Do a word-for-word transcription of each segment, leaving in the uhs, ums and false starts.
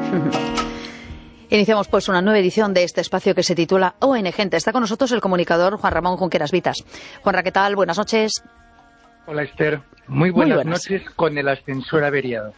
Iniciamos pues una nueva edición de este espacio que se titula O N Gente. Está con nosotros el comunicador Juan Ramón Junqueras Vitas. Juanra, ¿qué tal? Buenas noches. Hola, Esther. Muy buenas, Muy buenas. noches con el ascensor averiado.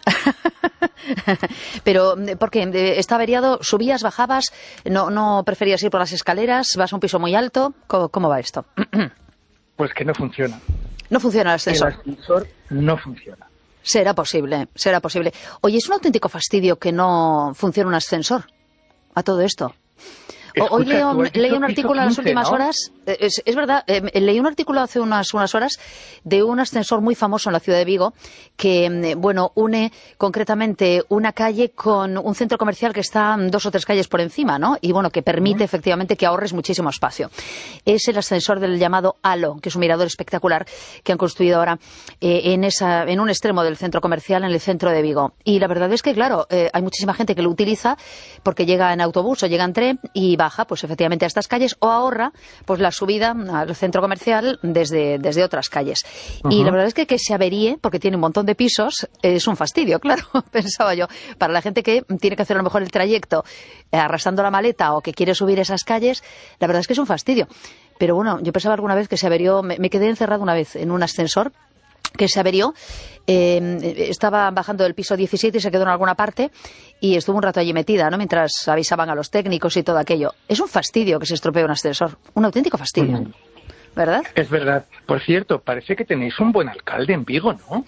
Pero, ¿por qué? ¿Está averiado? ¿Subías, bajabas? ¿No, no preferías ir por las escaleras? ¿Vas a un piso muy alto? ¿Cómo, cómo va esto? Pues que no funciona. No funciona el ascensor. El ascensor no funciona. Será posible, será posible. Oye, es un auténtico fastidio que no funcione un ascensor a todo esto. Escucha, Hoy leo, leí un piso artículo en las quince, últimas ¿no? horas, es, es verdad, eh, leí un artículo hace unas, unas horas de un ascensor muy famoso en la ciudad de Vigo que, eh, bueno, une concretamente una calle con un centro comercial que está dos o tres calles por encima, ¿no? Y, bueno, que permite efectivamente que ahorres muchísimo espacio. Es el ascensor del llamado Halo, que es un mirador espectacular que han construido ahora eh, en, esa, en un extremo del centro comercial, en el centro de Vigo. Y la verdad es que, claro, eh, hay muchísima gente que lo utiliza porque llega en autobús o llega en tren y baja, pues efectivamente, a estas calles o ahorra pues la subida al centro comercial desde, desde otras calles. Uh-huh. Y la verdad es que que se averíe, porque tiene un montón de pisos, es un fastidio, claro, pensaba yo. Para la gente que tiene que hacer a lo mejor el trayecto eh, arrastrando la maleta o que quiere subir esas calles, la verdad es que es un fastidio. Pero bueno, yo pensaba alguna vez que se averió, me, me quedé encerrado una vez en un ascensor que se averió, eh, estaba bajando del piso diecisiete y se quedó en alguna parte y estuvo un rato allí metida, ¿no? Mientras avisaban a los técnicos y todo aquello. Es un fastidio que se estropee un ascensor, un auténtico fastidio, uh-huh. ¿Verdad? Es verdad. Por cierto, parece que tenéis un buen alcalde en Vigo, ¿no?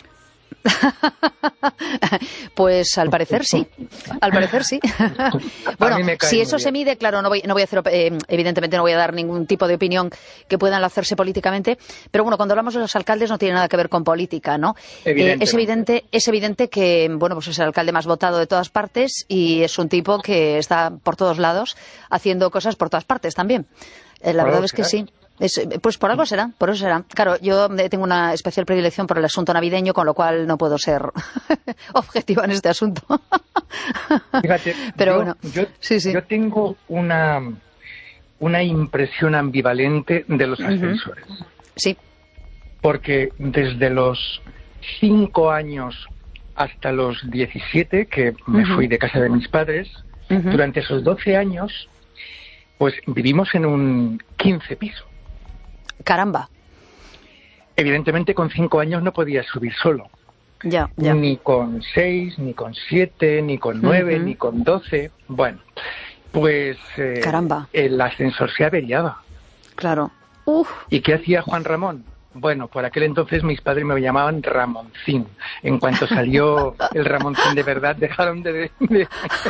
Pues al parecer sí, al parecer sí. Bueno, si eso se mide, claro, no voy, no voy a hacer, eh, evidentemente no voy a dar ningún tipo de opinión que puedan hacerse políticamente, pero bueno, cuando hablamos de los alcaldes no tiene nada que ver con política, ¿no? Eh, es evidente, es evidente que, bueno, pues es el alcalde más votado de todas partes y es un tipo que está por todos lados haciendo cosas por todas partes también. Eh, la verdad es que sí. Es, pues por algo será, por eso será. Claro, yo tengo una especial predilección por el asunto navideño, con lo cual no puedo ser objetiva en este asunto. Fíjate, pero yo, bueno, yo, sí, sí. yo tengo una, una impresión ambivalente de los ascensores. Uh-huh. Sí. Porque desde los cinco años hasta los diecisiete, que me uh-huh. fui de casa de mis padres, uh-huh. durante esos doce años, pues vivimos en un quince piso. Caramba. Evidentemente con cinco años no podías subir solo. Ya, ya. Ni con seis, ni con siete, ni con nueve, uh-huh. ni con doce. Bueno, pues eh, Caramba. El ascensor se averiaba. Claro. Uf. ¿Y qué hacía Juan Ramón? Bueno, por aquel entonces mis padres me llamaban Ramoncín. En cuanto salió el Ramoncín de verdad, dejaron de, de, de,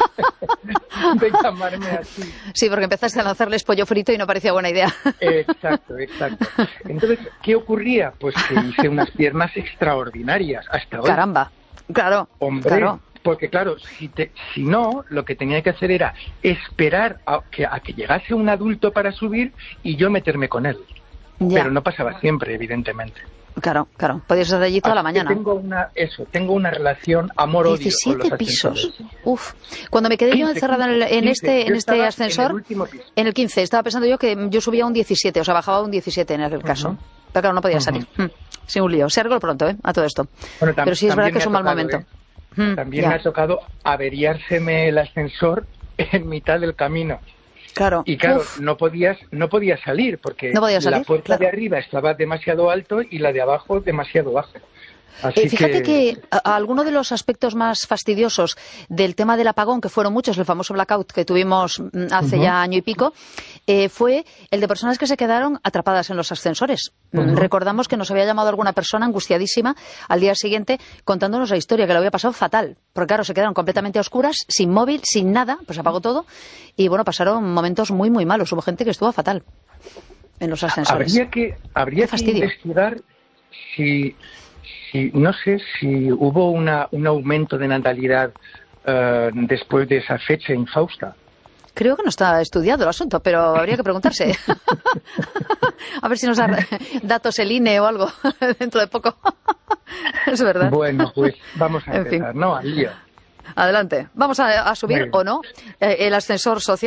de llamarme así. Sí, porque empezaste a hacerles pollo frito y no parecía buena idea. Exacto, exacto. Entonces, ¿qué ocurría? Pues que hice unas piernas extraordinarias hasta hoy. Caramba, claro. Hombre, claro. Porque claro, si, te, si no, lo que tenía que hacer era esperar a que, a que llegase un adulto para subir y yo meterme con él. Ya. Pero no pasaba siempre, evidentemente. Claro, claro. Podías estar allí toda Así la mañana. Tengo una, eso, tengo una relación amor-odio con los pisos. Uf. Cuando me quedé quince, yo encerrada en, el, en quince, este, en este ascensor, en el, en el quince, estaba pensando yo que yo subía a un diecisiete, o sea, bajaba a un diecisiete en aquel caso. Uh-huh. Pero claro, no podía salir. Uh-huh. Sin un lío. Se arregló pronto, ¿eh? A todo esto. Bueno, tam- Pero sí es verdad que es un mal momento. ¿eh? Mm, también ya. Me ha tocado averiárseme el ascensor en mitad del camino. Claro. Y claro, Uf. no podías no podías salir porque no podía salir, la puerta claro. de arriba estaba demasiado alto y la de abajo demasiado baja. Así eh, fíjate que, que a, a alguno de los aspectos más fastidiosos del tema del apagón, que fueron muchos, el famoso blackout que tuvimos hace uh-huh. ya año y pico, eh, fue el de personas que se quedaron atrapadas en los ascensores. Uh-huh. Recordamos que nos había llamado alguna persona angustiadísima al día siguiente contándonos la historia, que lo había pasado fatal. Porque claro, se quedaron completamente a oscuras, sin móvil, sin nada, pues apagó todo. Y bueno, pasaron momentos muy, muy malos. Hubo gente que estuvo fatal en los ascensores. Habría que, habría que investigar si... Sí, no sé si hubo una, un aumento de natalidad uh, después de esa fecha infausta. Creo que no está estudiado el asunto, pero habría que preguntarse. A ver si nos da datos el I N E o algo dentro de poco. Es verdad. Bueno, pues vamos a empezar, en fin. ¿No? Al lío. Adelante. Vamos a, a subir o no eh, el ascensor social.